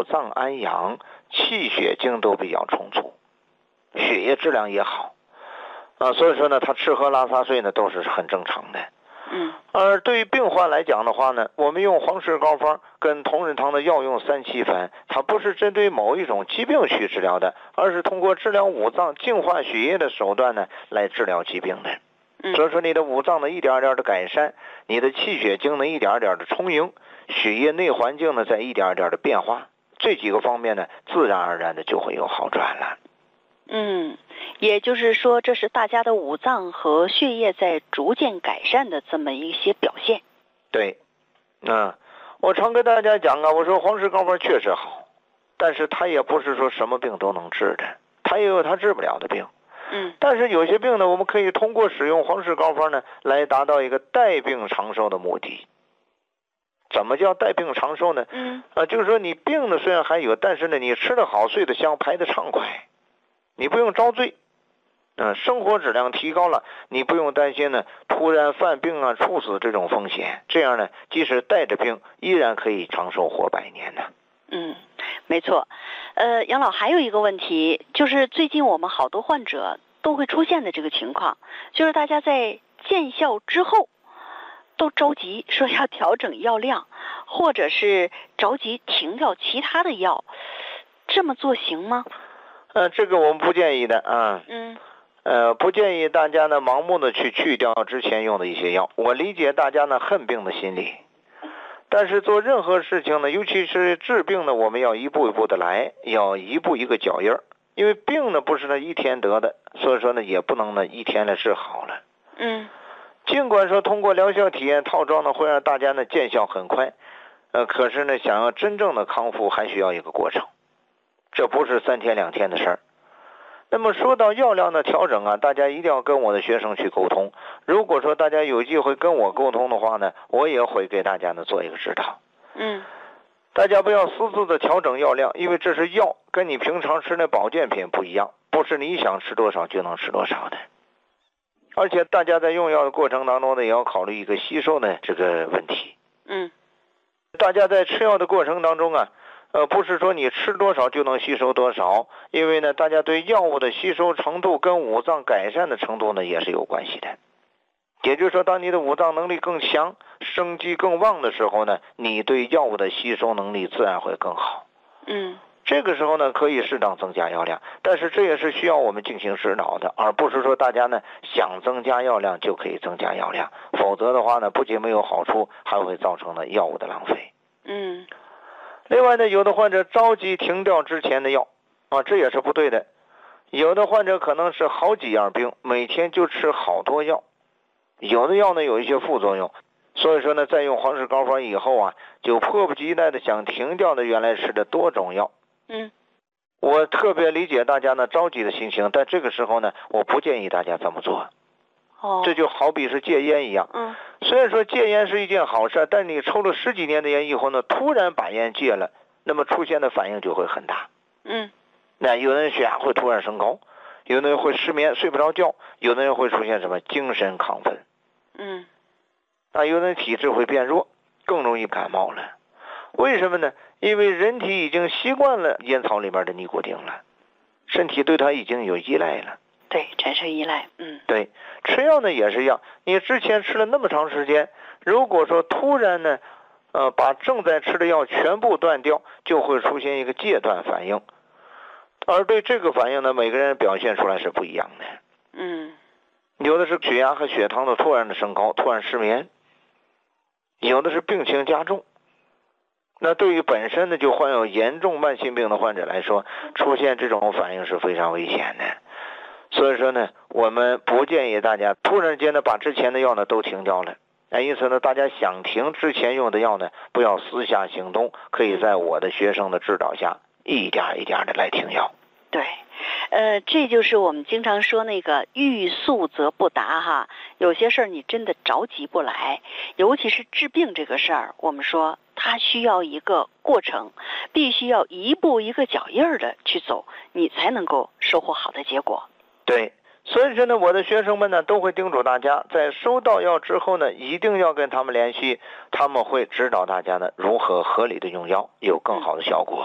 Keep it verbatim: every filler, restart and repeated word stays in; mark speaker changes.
Speaker 1: 脏安养，气血精都比较充足，血液质量也好啊，所以说呢，他吃喝拉撒睡呢都是很正常的。
Speaker 2: 嗯，
Speaker 1: 而对于病患来讲的话呢，我们用黄氏膏方跟同仁堂的药用三七粉，它不是针对某一种疾病去治疗的，而是通过治疗五脏、净化血液的手段呢来治疗疾病的。
Speaker 2: 嗯，
Speaker 1: 所以说你的五脏呢一点点的改善，你的气血经呢一点点的充盈，血液内环境呢在一点点的变化，这几个方面呢自然而然的就会有好转了。
Speaker 2: 嗯，也就是说，这是大家的五脏和血液在逐渐改善的这么一些表现。
Speaker 1: 对，嗯，我常跟大家讲啊，我说黄氏膏方确实好，但是它也不是说什么病都能治的，它也有它治不了的病。
Speaker 2: 嗯，
Speaker 1: 但是有些病呢，我们可以通过使用黄氏膏方呢，来达到一个带病长寿的目的。怎么叫带病长寿呢？
Speaker 2: 嗯，
Speaker 1: 啊，就是说你病呢虽然还有，但是呢你吃得好，睡得香，排得畅快。你不用遭罪，嗯、呃，生活质量提高了，你不用担心呢突然犯病啊、猝死这种风险。这样呢，即使带着病，依然可以长寿活百年呢。
Speaker 2: 嗯，没错。呃，杨老还有一个问题，就是最近我们好多患者都会出现的这个情况，就是大家在见效之后都着急说要调整药量，或者是着急停掉其他的药，这么做行吗？
Speaker 1: 呃，这个我们不建议的啊。
Speaker 2: 嗯。
Speaker 1: 呃，不建议大家呢盲目的去去掉之前用的一些药。我理解大家呢恨病的心理，但是做任何事情呢，尤其是治病呢，我们要一步一步的来，要一步一个脚印儿。因为病呢不是呢一天得的，所以说呢也不能呢一天来治好了。
Speaker 2: 嗯。
Speaker 1: 尽管说通过疗效体验套装呢会让大家呢见效很快，呃，可是呢想要真正的康复还需要一个过程。这不是三天两天的事儿。那么说到药量的调整啊，大家一定要跟我的学生去沟通。如果说大家有机会跟我沟通的话呢，我也会给大家呢做一个指导。
Speaker 2: 嗯，
Speaker 1: 大家不要私自的调整药量，因为这是药，跟你平常吃的保健品不一样，不是你想吃多少就能吃多少的。而且大家在用药的过程当中呢，也要考虑一个吸收的这个问题。
Speaker 2: 嗯，
Speaker 1: 大家在吃药的过程当中啊，呃，不是说你吃多少就能吸收多少，因为呢，大家对药物的吸收程度跟五脏改善的程度呢也是有关系的。也就是说，当你的五脏能力更强，生机更旺的时候呢，你对药物的吸收能力自然会更好。
Speaker 2: 嗯，
Speaker 1: 这个时候呢，可以适当增加药量，但是这也是需要我们进行指导的，而不是说大家呢想增加药量就可以增加药量，否则的话呢，不仅没有好处，还会造成了药物的浪费。
Speaker 2: 嗯。
Speaker 1: 另外呢，有的患者着急停掉之前的药啊，这也是不对的。有的患者可能是好几样病，每天就吃好多药，有的药呢有一些副作用，所以说呢，在用黄氏膏方以后啊，就迫不及待的想停掉的原来吃的多种药。
Speaker 2: 嗯，
Speaker 1: 我特别理解大家呢着急的心情，但这个时候呢，我不建议大家这么做。
Speaker 2: 哦，
Speaker 1: 这就好比是戒烟一样。
Speaker 2: 嗯，
Speaker 1: 虽然说戒烟是一件好事，但你抽了十几年的烟以后呢，突然把烟戒了，那么出现的反应就会很大。
Speaker 2: 嗯，
Speaker 1: 那有的人血压会突然升高，有的人会失眠睡不着觉，有的人会出现什么精神亢奋。
Speaker 2: 嗯，
Speaker 1: 啊，有的人体质会变弱，更容易感冒了。为什么呢？因为人体已经习惯了烟草里面的尼古丁了，身体对它已经有依赖了。
Speaker 2: 对，产生依赖。嗯，
Speaker 1: 对，吃药呢也是一样，你之前吃了那么长时间，如果说突然呢，呃，把正在吃的药全部断掉，就会出现一个戒断反应。而对这个反应呢，每个人表现出来是不一样的。
Speaker 2: 嗯，
Speaker 1: 有的是血压和血糖的突然的升高，突然失眠；有的是病情加重。那对于本身呢就患有严重慢性病的患者来说，出现这种反应是非常危险的。所以说呢，我们不建议大家突然间呢把之前的药呢都停掉了。那因此呢，大家想停之前用的药呢，不要私下行动，可以在我的学生的指导下，一点一点的来停药。
Speaker 2: 对，呃，这就是我们经常说那个欲速则不达哈。有些事儿你真的着急不来，尤其是治病这个事儿，我们说它需要一个过程，必须要一步一个脚印儿的去走，你才能够收获好的结果。
Speaker 1: 对，所以说呢，我的学生们呢都会叮嘱大家，在收到药之后呢，一定要跟他们联系，他们会指导大家呢如何合理的用药，有更好的效果。